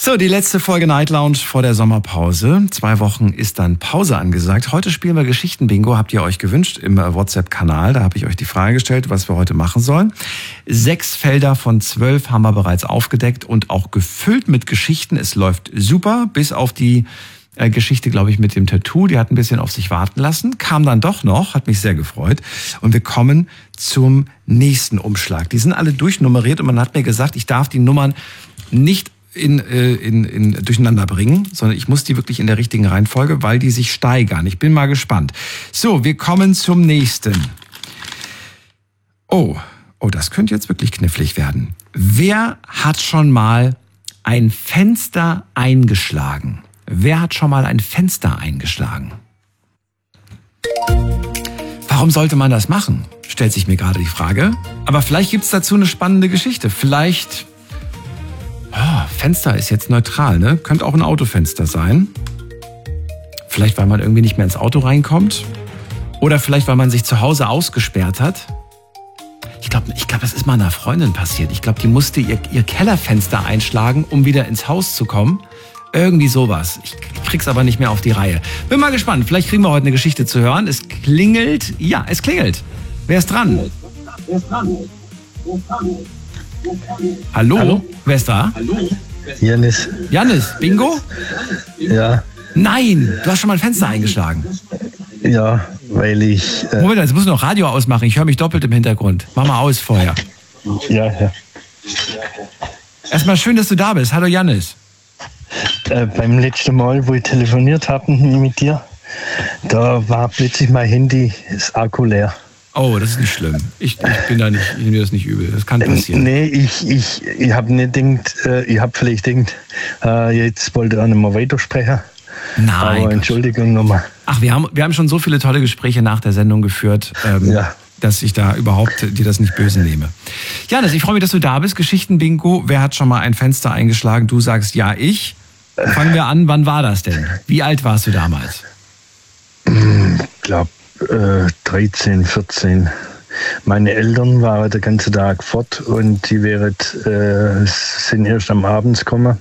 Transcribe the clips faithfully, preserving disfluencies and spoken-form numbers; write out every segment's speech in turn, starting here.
So, die letzte Folge Night Lounge vor der Sommerpause. Zwei Wochen ist dann Pause angesagt. Heute spielen wir Geschichten-Bingo, habt ihr euch gewünscht im WhatsApp-Kanal. Da habe ich euch die Frage gestellt, was wir heute machen sollen. Sechs Felder von zwölf haben wir bereits aufgedeckt und auch gefüllt mit Geschichten. Es läuft super, bis auf die äh, Geschichte, glaube ich, mit dem Tattoo. Die hat ein bisschen auf sich warten lassen, kam dann doch noch, hat mich sehr gefreut. Und wir kommen zum nächsten Umschlag. Die sind alle durchnummeriert und man hat mir gesagt, ich darf die Nummern nicht In, in, in durcheinander bringen, sondern ich muss die wirklich in der richtigen Reihenfolge, weil die sich steigern. Ich bin mal gespannt. So, wir kommen zum nächsten. Oh, oh, das könnte jetzt wirklich knifflig werden. Wer hat schon mal ein Fenster eingeschlagen? Wer hat schon mal ein Fenster eingeschlagen? Warum sollte man das machen? Stellt sich mir gerade die Frage. Aber vielleicht gibt es dazu eine spannende Geschichte. Vielleicht... Oh, Fenster ist jetzt neutral, ne? Könnte auch ein Autofenster sein. Vielleicht, weil man irgendwie nicht mehr ins Auto reinkommt. Oder vielleicht, weil man sich zu Hause ausgesperrt hat. Ich glaube, ich glaub, das ist mal einer Freundin passiert. Ich glaube, die musste ihr, ihr Kellerfenster einschlagen, um wieder ins Haus zu kommen. Irgendwie sowas. Ich krieg's aber nicht mehr auf die Reihe. Bin mal gespannt. Vielleicht kriegen wir heute eine Geschichte zu hören. Es klingelt. Ja, es klingelt. Wer ist dran? Wer ist dran? Wer ist dran? Hallo? Hallo? Wer ist da? Hallo? Janis. Janis, Bingo? Ja. Nein, du hast schon mal ein Fenster eingeschlagen. Ja, weil ich... Äh Moment, jetzt musst du noch Radio ausmachen. Ich höre mich doppelt im Hintergrund. Mach mal aus vorher. Ja, ja. Erstmal schön, dass du da bist. Hallo Janis. Äh, beim letzten Mal, wo ich telefoniert habe mit dir, da war plötzlich mein Handy, das Akku leer. Oh, das ist nicht schlimm. Ich, ich bin da nicht, ich nehme das nicht übel. Das kann passieren. Nee, ich, ich, ich habe nicht gedacht, äh, ich habe vielleicht gedacht, äh, jetzt wollte ich auch nicht mehr weitersprechen. Nein. Aber Entschuldigung nochmal. Ach, wir haben, wir haben schon so viele tolle Gespräche nach der Sendung geführt, ähm, ja. dass ich da überhaupt dir das nicht böse nehme. Janis, ich freue mich, dass du da bist. Geschichten-Bingo. Wer hat schon mal ein Fenster eingeschlagen? Du sagst ja, ich. Fangen wir an. Wann war das denn? Wie alt warst du damals? Ich glaube, Äh, dreizehn, vierzehn. Meine Eltern waren den ganzen Tag fort und die wären, äh, sind erst am Abend gekommen.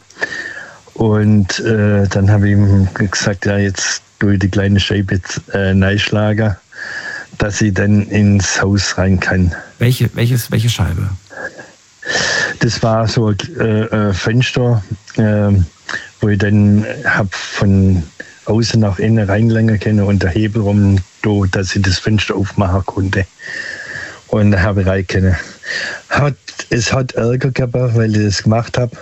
Und äh, dann habe ich ihm gesagt, ja, jetzt tue ich die kleine Scheibe jetzt äh, reinschlagen, dass ich dann ins Haus rein kann. Welche, welches, welche Scheibe? Das war so ein äh, Fenster, äh, wo ich dann hab von außen nach innen reinlängen können und der Hebel rum, do, dass ich das Fenster aufmachen konnte. Und da habe ich rein können. Hat, es hat Ärger gegeben, weil ich das gemacht habe.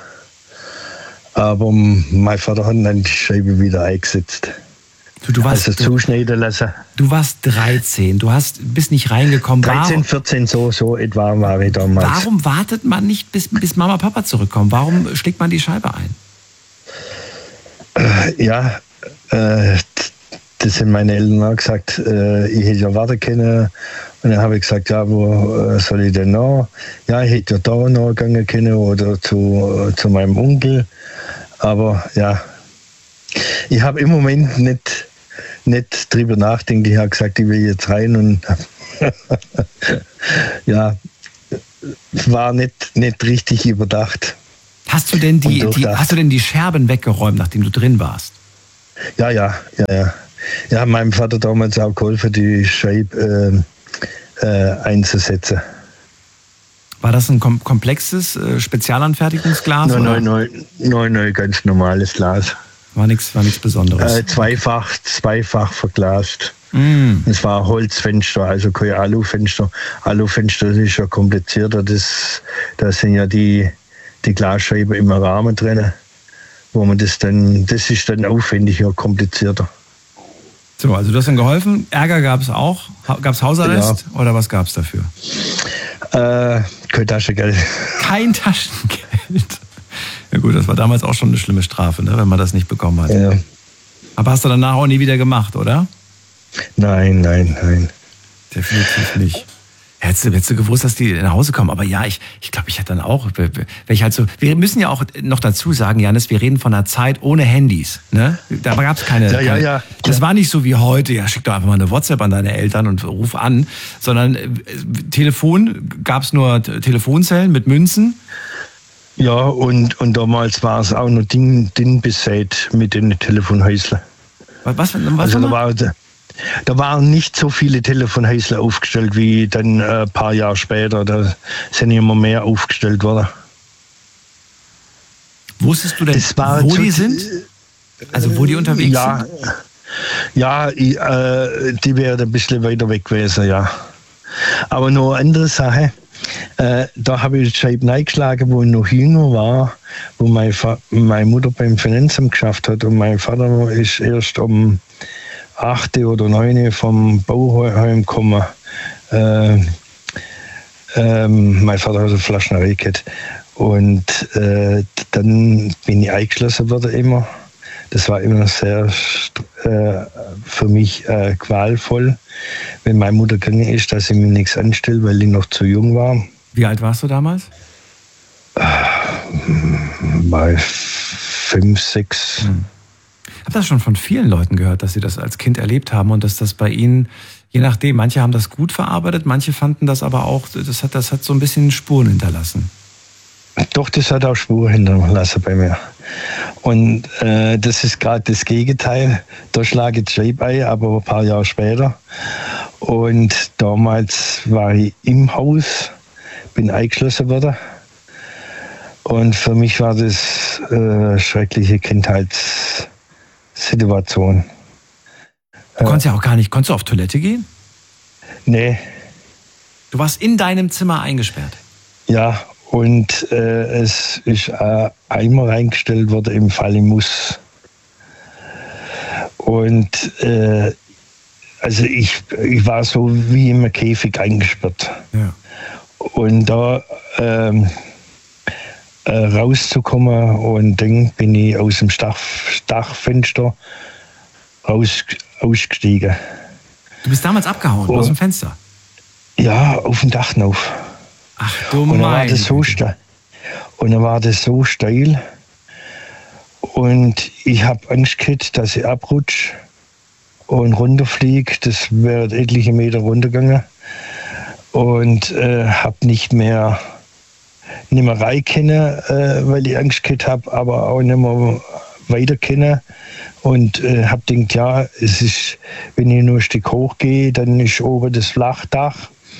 Aber mein Vater hat dann die Scheibe wieder eingesetzt. Du, du warst, also zuschneiden lassen. Du warst dreizehn, du hast, bist nicht reingekommen. dreizehn, vierzehn, so, so etwa war ich damals. Warum wartet man nicht, bis, bis Mama, Papa zurückkommen? Warum schlägt man die Scheibe ein? Äh, ja, äh, das haben meine Eltern auch gesagt, äh, ich hätte ja warten können. Und dann habe ich gesagt, ja, wo äh, soll ich denn noch? Ja, ich hätte ja da noch gehen können oder zu, äh, zu meinem Onkel. Aber ja, ich habe im Moment nicht, nicht drüber nachgedacht. Ich habe gesagt, ich will jetzt rein und ja, war nicht, nicht richtig überdacht. Hast du denn die, die, hast du denn die Scherben weggeräumt, nachdem du drin warst? Ja, ja, ja, ja. Ja, meinem Vater damals auch geholfen, die Scheibe äh, äh, einzusetzen. War das ein kom- komplexes äh, Spezialanfertigungsglas? Nein, nein, nein, nein, nein, ganz normales Glas. War nichts war nichts Besonderes? Äh, zweifach, zweifach verglast. Mm. Es war ein Holzfenster, also kein Alufenster. Alufenster ist ja komplizierter. Das, da sind ja die, die Glasscheiben im Rahmen drin, wo man das dann, das ist dann aufwendiger, komplizierter. So, also du hast dann geholfen. Ärger gab es auch? Gab es Hausarrest? Ja. Oder was gab es dafür? Äh, kein Taschengeld. Kein Taschengeld? Ja gut, das war damals auch schon eine schlimme Strafe, ne, wenn man das nicht bekommen hat. Ja. Aber hast du danach auch nie wieder gemacht, oder? Nein, nein, nein. Definitiv nicht. Hättest du, hättest du gewusst, dass die nach Hause kommen. Aber ja, ich, ich glaube, ich hätte dann auch, wenn ich halt so, wir müssen ja auch noch dazu sagen, Janis, wir reden von einer Zeit ohne Handys, ne? Da gab es keine, ja, ja, keine ja. Das war nicht so wie heute, ja, schick doch einfach mal eine WhatsApp an deine Eltern und ruf an, sondern äh, Telefon, gab es nur Telefonzellen mit Münzen. Ja, und, und damals war es auch noch dünn, dünn besät mit den Telefonhäuslern. Was, was, was also da, war, da waren nicht so viele Telefonhäusler aufgestellt wie dann ein äh, paar Jahre später. Da sind immer mehr aufgestellt worden. Wusstest du denn, wo die sind? Also wo die unterwegs ja, sind? Ja, ich, äh, die wäre ein bisschen weiter weg gewesen, ja. Aber noch eine andere Sache. Äh, da habe ich die Scheibe eingeschlagen, wo ich noch jünger war, wo meine, meine Mutter beim Finanzamt geschafft hat und mein Vater ist erst um acht oder neun vom Bauheim gekommen. Äh, ähm, mein Vater hat eine Flaschnerei gehabt. Und äh, dann bin ich eingeschlossen worden immer. Das war immer sehr äh, für mich äh, qualvoll, wenn meine Mutter gegangen ist, dass ich mir nichts anstelle, weil ich noch zu jung war. Wie alt warst du damals? Äh, bei fünf, sechs. Hm. Ich habe das schon von vielen Leuten gehört, dass sie das als Kind erlebt haben und dass das bei ihnen, je nachdem, manche haben das gut verarbeitet, manche fanden das aber auch, das hat, das hat so ein bisschen Spuren hinterlassen. Doch, das hat auch Spuren hinterlassen bei mir. Und äh, das ist gerade das Gegenteil. Da schlage ich die Scheibe ein, aber ein paar Jahre später. Und damals war ich im Haus, bin eingeschlossen worden. Und für mich war das eine schreckliche Kindheitssituation. Du konntest ja auch gar nicht, konntest du auf Toilette gehen? Nee. Du warst in deinem Zimmer eingesperrt? Ja. Und äh, es ist ein Eimer reingestellt worden im Fall ich muss. Und äh, also ich, ich war so wie im Käfig eingesperrt. Ja. Und da ähm, äh, rauszukommen und dann bin ich aus dem Dach, Dachfenster raus, ausgestiegen. Du bist damals abgehauen, und, aus dem Fenster? Ja, auf dem Dach rauf. Ach du und dann war das so steil. Und dann war das so steil. Und ich habe Angst gehabt, dass ich abrutsche und runterfliege. Das wäre etliche Meter runtergegangen. Und äh, habe nicht mehr, nicht mehr rein können, äh, weil ich Angst gehabt habe, aber auch nicht mehr weiter können. Und äh, habe gedacht, ja, es ist, wenn ich nur ein Stück hochgehe, dann ist oben das Flachdach.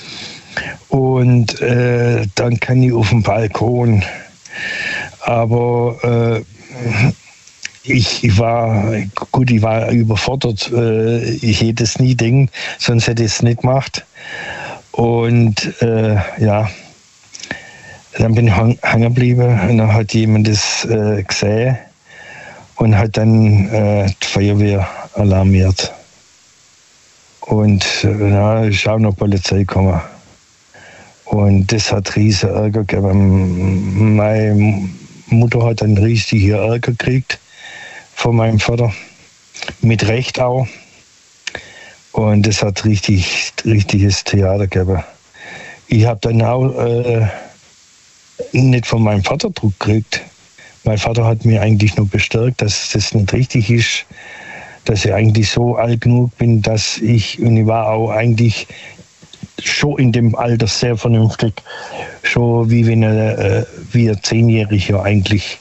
Und äh, dann kann ich auf dem Balkon. Aber äh, ich, ich war, gut, ich war überfordert. Äh, ich hätte es nie denken, sonst hätte ich es nicht gemacht. Und äh, ja, dann bin ich hang, hängen geblieben und dann hat jemand das äh, gesehen und hat dann äh, die Feuerwehr alarmiert. Und äh, ja, ist auch noch Polizei gekommen. Und das hat riesen Ärger gegeben. Meine Mutter hat einen riesigen Ärger gekriegt von meinem Vater. Mit Recht auch. Und das hat richtig, richtiges Theater gegeben. Ich habe dann auch äh, nicht von meinem Vater Druck gekriegt. Mein Vater hat mir eigentlich nur bestärkt, dass das nicht richtig ist, dass ich eigentlich so alt genug bin, dass ich, und ich war auch eigentlich schon in dem Alter sehr vernünftig, schon wie wenn er, äh, wie ein Zehnjähriger eigentlich.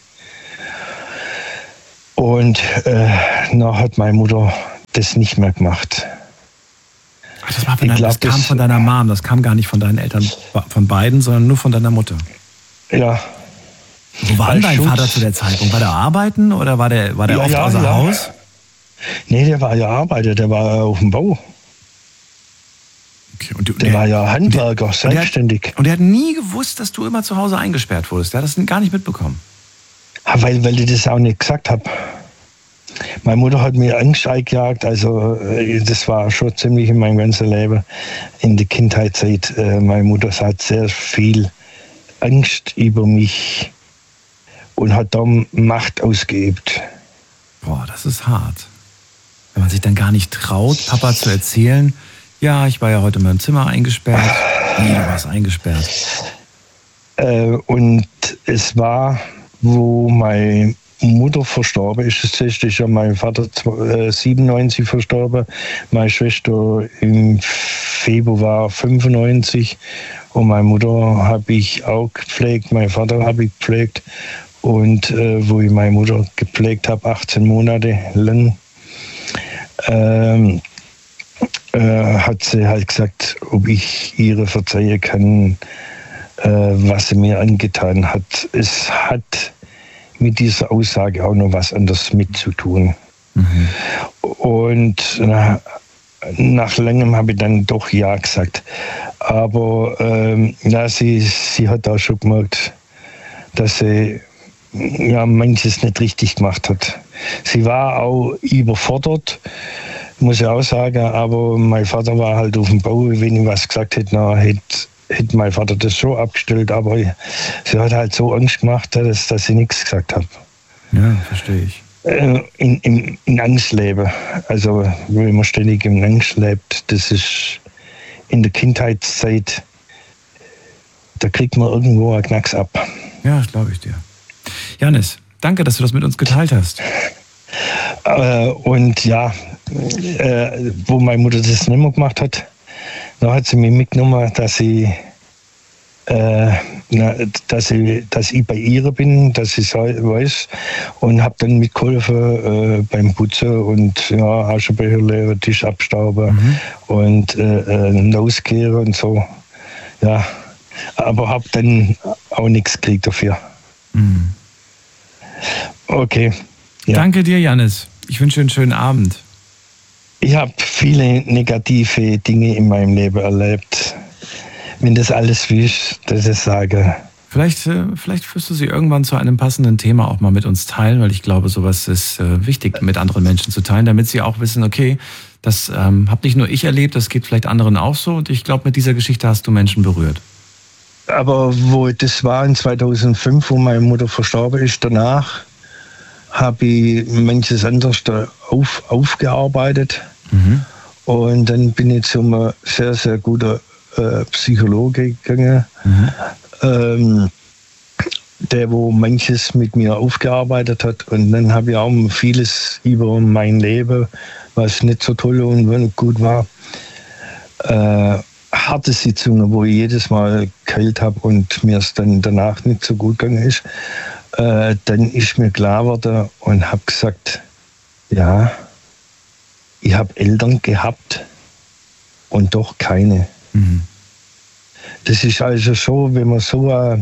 Und äh, dann hat meine Mutter das nicht mehr gemacht. Ach, das, war von dein, glaub, das kam das, von deiner Mom, das kam gar nicht von deinen Eltern, von beiden, sondern nur von deiner Mutter. Ja. Wo war denn dein Schutz. Vater zu der Zeit? War der arbeiten oder war der, war der ja, oft ja, außer ja. Haus? Nee, der war ja Arbeiter, der war auf dem Bau. Okay, und du, der, der war ja Handwerker, und der, selbstständig. Und der hat nie gewusst, dass du immer zu Hause eingesperrt wurdest. Der hat das gar nicht mitbekommen. Ja, weil, weil ich das auch nicht gesagt habe. Meine Mutter hat mir Angst eingejagt, also das war schon ziemlich in meinem ganzen Leben, in der Kindheitszeit. Meine Mutter hat sehr viel Angst über mich und hat dann Macht ausgeübt. Boah, das ist hart. Wenn man sich dann gar nicht traut, Papa zu erzählen, ja, ich war ja heute in meinem Zimmer eingesperrt. Nee, du warst eingesperrt. Äh, und es war, wo mein Mutter verstorben ist, das ist ja mein Vater siebenundneunzig verstorben, meine Schwester im Februar fünfundneunzig und meine Mutter habe ich auch gepflegt, meinen Vater habe ich gepflegt und äh, wo ich meine Mutter gepflegt habe, achtzehn Monate lang, ähm, äh, hat sie halt gesagt, ob ich ihre verzeihen kann, äh, was sie mir angetan hat. Es hat mit dieser Aussage auch noch was anderes mitzutun. Mhm. Und na, nach langem habe ich dann doch Ja gesagt. Aber ähm, na, sie, sie hat auch schon gemerkt, dass sie ja, manches nicht richtig gemacht hat. Sie war auch überfordert, muss ich auch sagen, aber mein Vater war halt auf dem Bau, wenn ich was gesagt hätte, na, hätte hätte mein Vater das schon abgestellt, aber sie hat halt so Angst gemacht, dass, dass ich nichts gesagt habe. Ja, verstehe ich. In, in, in Angst leben. Also, wenn man ständig in Angst lebt, das ist in der Kindheitszeit, da kriegt man irgendwo einen Knacks ab. Ja, das glaube ich dir. Janis, danke, dass du das mit uns geteilt hast. Äh, und ja, äh, wo meine Mutter das nicht mehr gemacht hat, da hat sie mich mitgenommen, dass sie, äh, na, dass ich, dass ich bei ihr bin, dass sie weiß und habe dann mitgeholfen äh, beim Putzen und ja, Aschenbecher leeren, Tisch abstauben mhm. und äh, äh, auskehren und so. Ja, aber habe dann auch nichts gekriegt dafür. Mhm. Okay. Ja. Danke dir, Janis. Ich wünsche dir einen schönen Abend. Ich habe viele negative Dinge in meinem Leben erlebt. Wenn das alles willst, dass ich sage. Vielleicht, vielleicht wirst du sie irgendwann zu einem passenden Thema auch mal mit uns teilen, weil ich glaube, sowas ist wichtig, mit anderen Menschen zu teilen, damit sie auch wissen, okay, das ähm, habe nicht nur ich erlebt, das geht vielleicht anderen auch so. Und ich glaube, mit dieser Geschichte hast du Menschen berührt. Aber wo das war in zweitausendfünf, wo meine Mutter verstorben ist, danach habe ich manches anderes auf, aufgearbeitet. Mhm. Und dann bin ich zu einem sehr, sehr guten äh, Psychologe gegangen, mhm. ähm, der wo manches mit mir aufgearbeitet hat. Und dann habe ich auch vieles über mein Leben, was nicht so toll und gut war, äh, harte Sitzungen, wo ich jedes Mal geheult habe und mir es dann danach nicht so gut gegangen ist. Äh, dann ist mir klar geworden und habe gesagt, ja, ich habe Eltern gehabt und doch keine. Mhm. Das ist also so, wenn man so äh,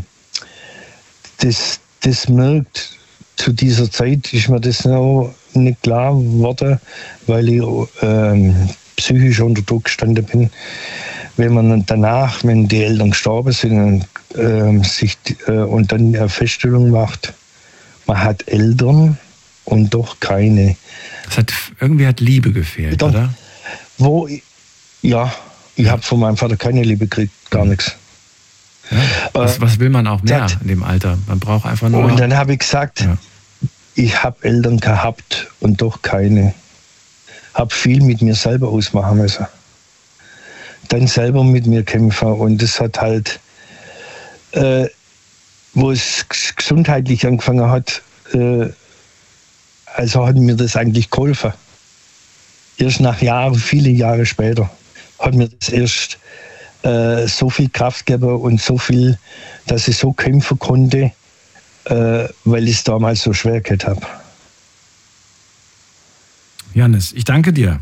das, das merkt, zu dieser Zeit ist mir das noch nicht klar geworden, weil ich äh, psychisch unter Druck gestanden bin. Wenn man danach, wenn die Eltern gestorben sind, äh, sich, äh, und dann eine Feststellung macht, man hat Eltern und doch keine. Das hat, irgendwie hat Liebe gefehlt, dann, oder? Wo, ja, ich habe von meinem Vater keine Liebe gekriegt, gar nichts. Ja, was, was will man auch mehr sagt, in dem Alter? Man braucht einfach nur... Und dann habe ich gesagt, ja. Ich habe Eltern gehabt und doch keine. Habe viel mit mir selber ausmachen müssen. Dann selber mit mir kämpfen und das hat halt, äh, wo es gesundheitlich angefangen hat, äh, also hat mir das eigentlich geholfen. Erst nach Jahren, viele Jahre später, hat mir das erst äh, so viel Kraft gegeben und so viel, dass ich so kämpfen konnte, äh, weil ich es damals so schwer gehabt habe. Janis, ich danke dir.